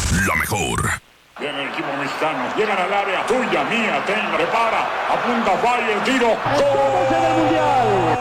La mejor. Viene el equipo mexicano, llegan al área, tuya, mía, ten, repara, apunta, falla, el tiro. ¡Gol! ¡Estamos en el Mundial!